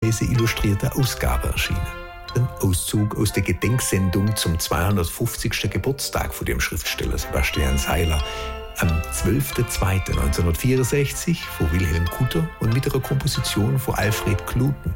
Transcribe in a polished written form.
ist eine illustrierte Ausgabe erschienen. Ein Auszug aus der Gedenksendung zum 250. Geburtstag von dem Schriftsteller Sebastian Seiler am 12.02.1964 von Wilhelm Kutter und mit einer Komposition von Alfred Kluten.